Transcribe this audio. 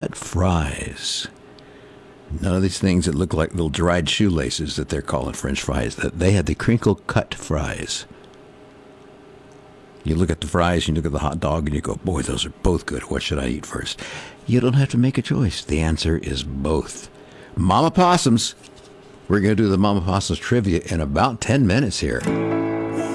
cut fries. None of these things that look like little dried shoelaces that they're calling French fries. They had the crinkle cut fries. You look at the fries, you look at the hot dog, and you go, boy, those are both good. What should I eat first? You don't have to make a choice. The answer is both. Mama Possums. We're going to do the Mama Possums trivia in about 10 minutes here.